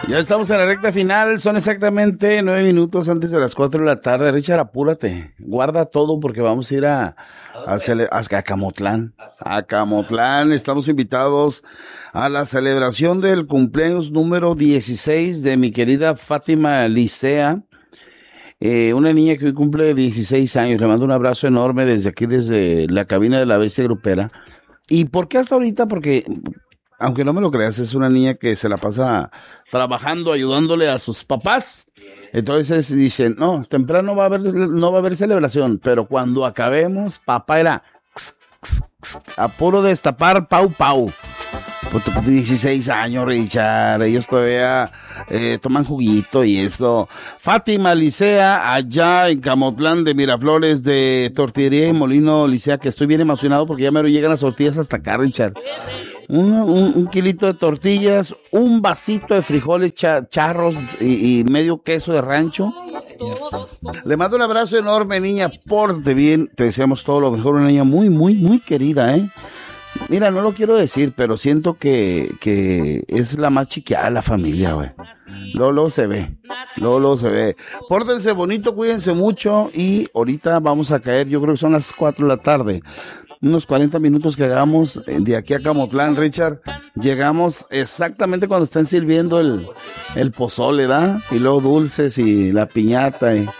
Ya estamos en la recta final, son exactamente 9 minutos antes de las 4 de la tarde. Richard, apúrate, guarda todo porque vamos a ir a Camotlán. A Camotlán, estamos invitados a la celebración del cumpleaños número 16 de mi querida Fátima Licea, una niña que hoy cumple 16 años. Le mando un abrazo enorme desde aquí, desde la cabina de la Bestia Grupera. ¿Y por qué hasta ahorita? Porque aunque no me lo creas, es una niña que se la pasa trabajando, ayudándole a sus papás. Entonces dicen, no, temprano no va a haber celebración, pero cuando acabemos, papá era a puro destapar pau pau. 16 años, Richard, ellos todavía toman juguito y eso. Fátima Licea, allá en Camotlán de Miraflores, de Tortillería y Molino Licea, que estoy bien emocionado porque ya me llegan las tortillas hasta acá, Richard. Un kilito de tortillas, un vasito de frijoles charros y medio queso de rancho. Le mando un abrazo enorme, niña, porte bien, te deseamos todo lo mejor, una niña muy, muy, muy querida, Mira, no lo quiero decir, pero siento que es la más chiqueada de la familia, güey. Luego se ve, luego se ve. Pórtense bonito, cuídense mucho y ahorita vamos a caer, yo creo que son las 4 de la tarde. Unos 40 minutos que hagamos de aquí a Camotlán, Richard. Llegamos exactamente cuando están sirviendo el pozole, ¿da? Y luego dulces y la piñata y...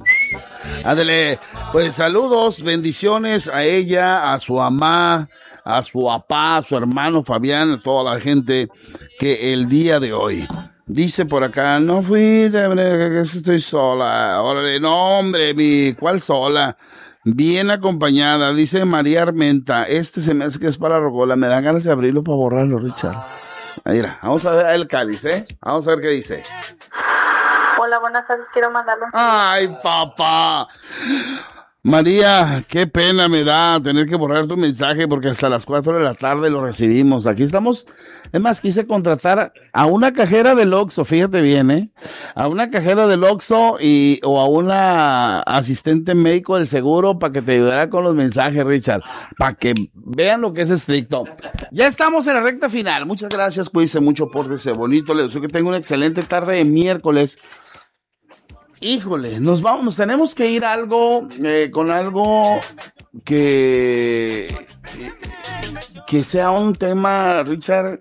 Ándale, pues saludos, bendiciones a ella, a su mamá, a su papá, a su hermano Fabián, a toda la gente que el día de hoy dice por acá, no fui, que estoy sola. Órale, no hombre, ¿cuál sola? Bien acompañada, dice María Armenta, se me hace que es para Rogola, me dan ganas de abrirlo para borrarlo, Richard. Ahí mira, vamos a ver el cáliz, vamos a ver qué dice. Hola, buenas tardes, quiero mandarle un saludo. Ay, papá. María, qué pena me da tener que borrar tu mensaje porque hasta las 4 de la tarde lo recibimos. Aquí estamos. Es más, quise contratar a una cajera del Oxxo, fíjate bien, a una cajera del Oxxo o a una asistente médico del seguro para que te ayudara con los mensajes, Richard, para que vean lo que es estricto. Ya estamos en la recta final. Muchas gracias, cuídense mucho, pórtense bonito. Les deseo que tengan una excelente tarde de miércoles. Híjole, nos tenemos que ir con algo que sea un tema, Richard.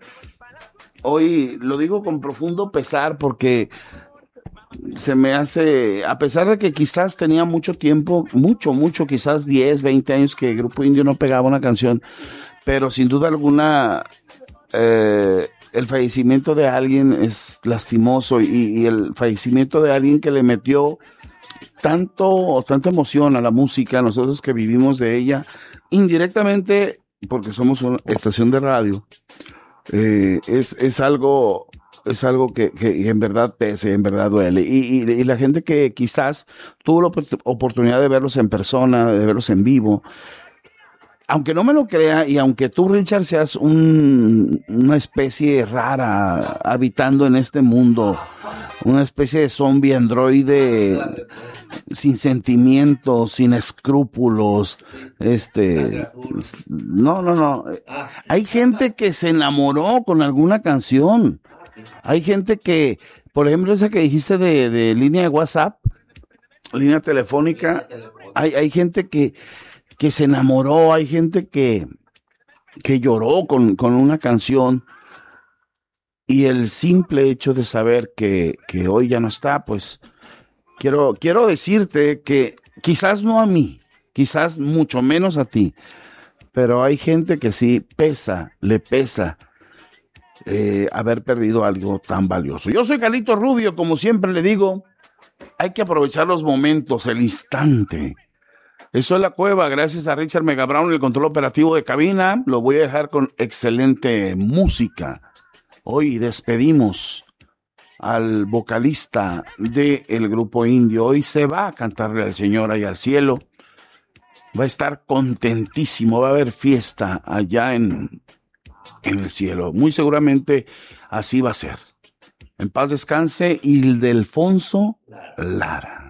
Hoy lo digo con profundo pesar porque se me hace, a pesar de que quizás tenía mucho tiempo, mucho, quizás 10, 20 años que Grupo Indio no pegaba una canción, pero sin duda alguna el fallecimiento de alguien es lastimoso y el fallecimiento de alguien que le metió tanta emoción a la música, nosotros que vivimos de ella, indirectamente, porque somos una estación de radio, es algo que en verdad pese, en verdad duele. Y la gente que quizás tuvo la oportunidad de verlos en persona, de verlos en vivo, aunque no me lo crea, y aunque tú, Richard, seas una especie rara habitando en este mundo, una especie de zombie androide sin sentimientos, sin escrúpulos, no. Hay gente que se enamoró con alguna canción. Hay gente que, por ejemplo, esa que dijiste de línea de WhatsApp, línea telefónica, hay gente que se enamoró, hay gente que lloró con una canción, y el simple hecho de saber que hoy ya no está, pues quiero decirte que quizás no a mí, quizás mucho menos a ti, pero hay gente que sí le pesa haber perdido algo tan valioso. Yo soy Carlito Rubio, como siempre le digo, hay que aprovechar los momentos, el instante. Eso es La Cueva, gracias a Richard Mega Brown, el control operativo de cabina. Lo voy a dejar con excelente música. Hoy despedimos al vocalista del Grupo Indio. Hoy se va a cantarle al Señor allá al cielo. Va a estar contentísimo, va a haber fiesta allá en el cielo. Muy seguramente así va a ser. En paz descanse Ildefonso Lara.